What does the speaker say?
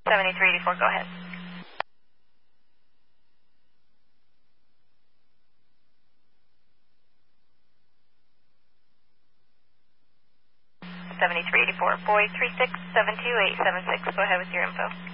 7384, go ahead. 7384, boy 3672876, go ahead with your info.